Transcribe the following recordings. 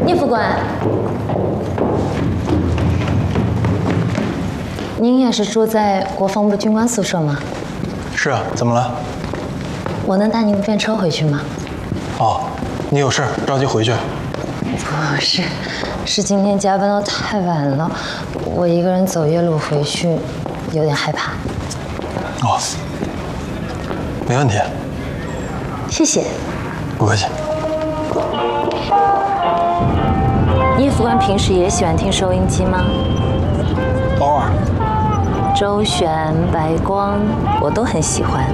聂副官，您也是住在国防部军官宿舍吗？ 是啊，怎么了？ 我能带您便车回去吗？ 哦，你有事着急回去？ 不是，是今天加班到太晚了，我一个人走夜路回去，有点害怕。 哦，没问题。 谢谢。 不客气。 聂副官平时也喜欢听收音机吗？ 偶尔。 周璇、白光，我都很喜欢。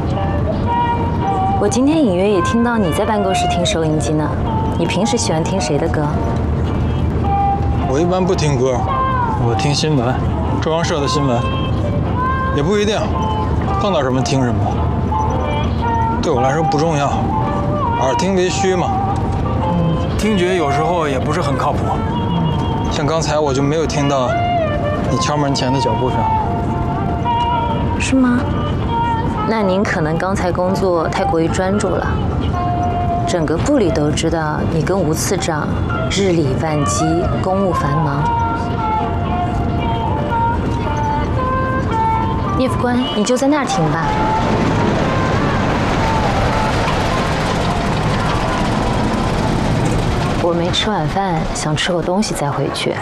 我今天隐约也听到你在办公室听收音机呢。你平时喜欢听谁的歌？ 我一般不听歌，我听新闻，中央社的新闻，也不一定，碰到什么听什么，对我来说不重要，耳听为虚嘛。听觉有时候也不是很靠谱，像刚才我就没有听到你敲门前的脚步声。 是吗？那您可能刚才工作太过于专注了。整个部里都知道你跟吴次长日理万机，公务繁忙。聂副官，你就在那儿听吧。我没吃晚饭，想吃口东西再回去。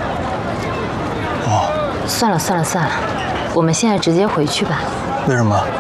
哦， 算了，我们现在直接回去吧。 为什么？